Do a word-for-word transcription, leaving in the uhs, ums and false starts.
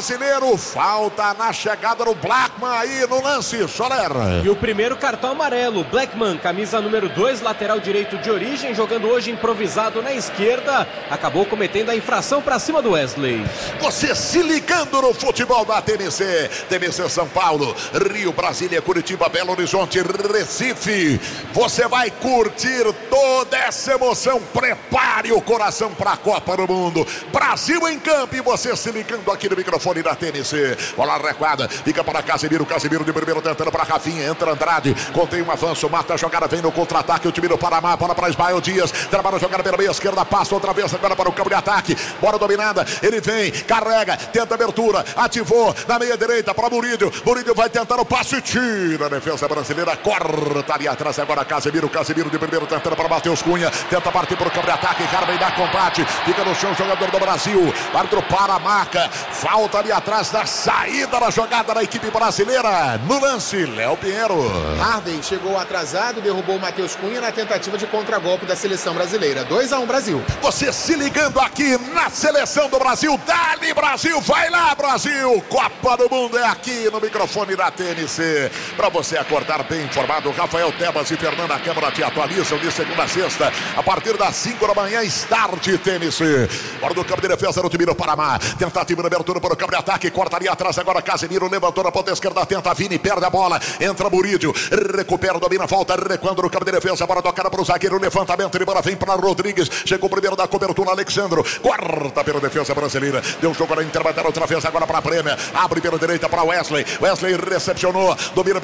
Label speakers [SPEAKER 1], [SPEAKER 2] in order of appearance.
[SPEAKER 1] brasileiro. Falta na chegada do Blackman aí no lance, Soler.
[SPEAKER 2] E o primeiro cartão amarelo, Blackman, camisa número dois, lateral direito de origem, jogando hoje improvisado na esquerda, acabou cometendo a infração para cima do Wesley.
[SPEAKER 1] Você se ligando no futebol da T M C. T M C São Paulo, Rio, Brasília, Curitiba, Belo Horizonte, Recife. Você vai curtir toda essa emoção. Prepare o coração para a Copa do Mundo. Brasil em campo e você se ligando aqui no microfone da T M C. Bola recuada, fica para Casemiro, Casemiro de primeiro tentando para Rafinha, entra Andrade, contém um avanço, mata a jogada, vem no contra-ataque, o time do Panamá, bola para Ismael Dias, trabalha a jogada pela meia esquerda, passa outra vez agora para o campo de ataque, bola dominada, ele vem, carrega, tenta abertura, ativou na meia direita para Murídio, Murídio vai tentar o passe e tira a defesa brasileira, corta ali atrás agora Casemiro, Casemiro de primeiro tentando para Matheus Cunha, tenta partir para o campo de ataque, Carmen dá combate, fica no chão, jogador do Brasil, árbitro para a marca, falta ali atrás da saída da jogada da equipe brasileira, no lance, Léo Pinheiro.
[SPEAKER 3] Harvey chegou atrasado, derrubou o Matheus Cunha na tentativa de contragolpe da seleção brasileira, dois a um Brasil.
[SPEAKER 1] Você se ligando aqui na seleção do Brasil, dali Brasil, vai lá Brasil, Copa do Mundo é aqui no microfone da T N C, para você acordar bem informado, Rafael Tebas e Fernanda Câmara te atualizam de segunda a sexta, a partir das cinco da manhã, Start T N C, hora do campo de defesa no time do Panamá, tentativa de abertura para o campo de ataque, corta ali atrás agora Casemiro, levantou na ponta esquerda, tenta Vini, perde a bola, entra Murídio, recupera, domina, volta, recuando no campo de defesa, bola tocada para o zagueiro, levantamento de bola, vem para Rodrigues, chegou primeiro da cobertura, Alexandro, corta pela defesa brasileira, deu jogo na intermediária outra vez agora para a Prêmia, abre pela direita para Wesley, Wesley recepcionou, domina